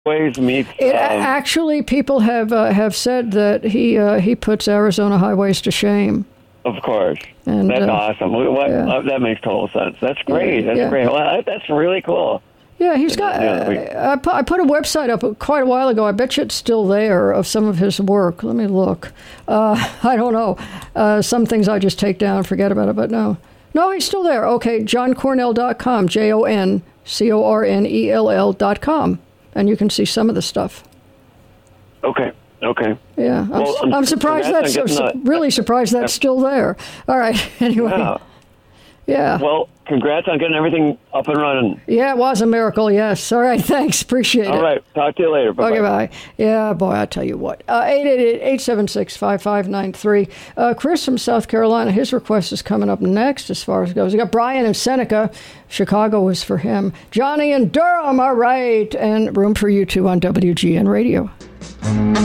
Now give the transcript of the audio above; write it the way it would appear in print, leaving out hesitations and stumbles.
Highways meets. Actually, people have said that he puts Arizona Highways to shame. Of course. And, that's awesome. That makes total sense. That's great. That's great. Well, that's really cool. Yeah, he's got. I put a website up quite a while ago. I bet you it's still there of some of his work. Let me look. I don't know. Some things I just take down, forget about it. But no, he's still there. Okay, JohnCornell.com, JohnCornell.com, and you can see some of the stuff. Okay. Yeah, I'm surprised really surprised that's still there. All right. Anyway. Yeah. Well, congrats on getting everything up and running. Yeah, it was a miracle, yes. All right, thanks. Appreciate it. All right. Talk to you later. Bye-bye. Okay, bye. Yeah, boy, I tell you what. 888-876-5593. Chris from South Carolina, his request is coming up next as far as it goes. We got Brian in Seneca. Chicago is for him. Johnny in Durham, all right. And room for you two on WGN Radio.